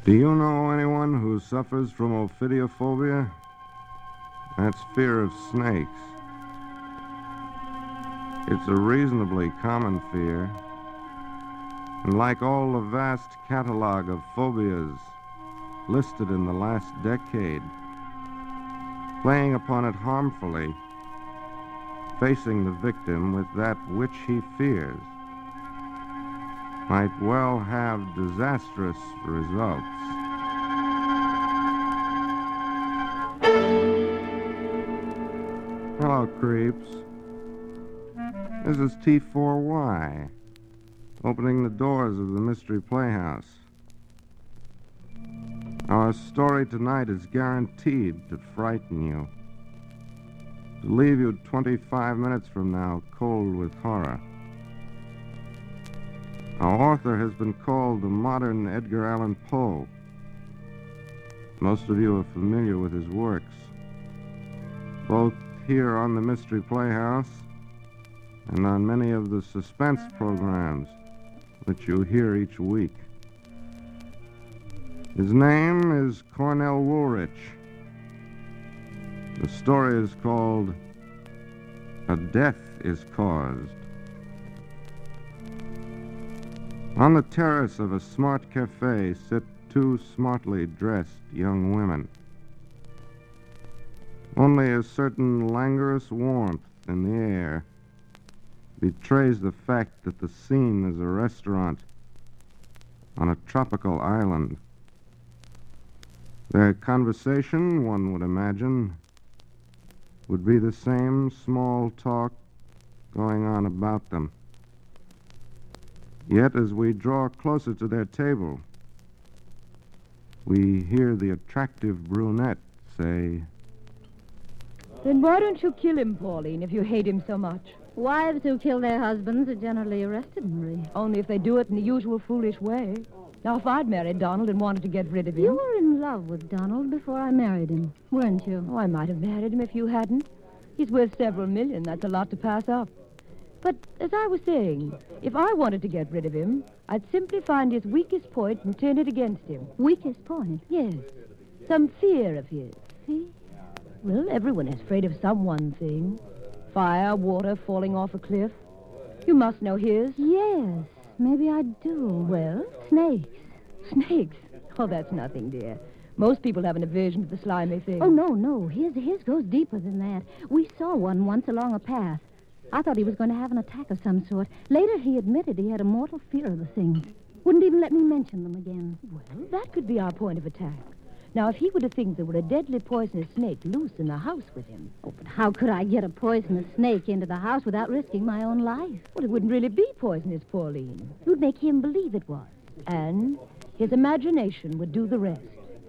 Do you know anyone who suffers from ophidiophobia? That's fear of snakes. It's a reasonably common fear, and like all the vast catalog of phobias listed in the last decade, playing upon it harmfully, facing the victim with that which he fears, might well have disastrous results. Hello, creeps. This is T4Y, opening the doors of the Mystery Playhouse. Our story tonight is guaranteed to frighten you, to leave you 25 minutes from now cold with horror. Our author has been called the modern Edgar Allan Poe. Most of you are familiar with his works, both here on the Mystery Playhouse and on many of the suspense programs which you hear each week. His name is Cornell Woolrich. The story is called A Death is Caused. On the terrace of a smart cafe sit two smartly dressed young women. Only a certain languorous warmth in the air betrays the fact that the scene is a restaurant on a tropical island. Their conversation, one would imagine, would be the same small talk going on about them. Yet, as we draw closer to their table, we hear the attractive brunette say, "Then why don't you kill him, Pauline, if you hate him so much?" Wives who kill their husbands are generally arrested, Marie. Only if they do it in the usual foolish way. Now, if I'd married Donald and wanted to get rid of him... You were in love with Donald before I married him, weren't you? Oh, I might have married him if you hadn't. He's worth several million. That's a lot to pass up. But, as I was saying, if I wanted to get rid of him, I'd simply find his weakest point and turn it against him. Weakest point? Yes. Some fear of his. See? Well, everyone is afraid of some one thing. Fire, water, falling off a cliff. You must know his. Yes, maybe I do. Well? Snakes. Snakes? Oh, that's nothing, dear. Most people have an aversion to the slimy thing. Oh, no. His goes deeper than that. We saw one once along a path. I thought he was going to have an attack of some sort. Later, he admitted he had a mortal fear of the things. Wouldn't even let me mention them again. Well, that could be our point of attack. Now, if he were to think there were a deadly poisonous snake loose in the house with him... Oh, but how could I get a poisonous snake into the house without risking my own life? Well, it wouldn't really be poisonous, Pauline. You'd make him believe it was. And his imagination would do the rest.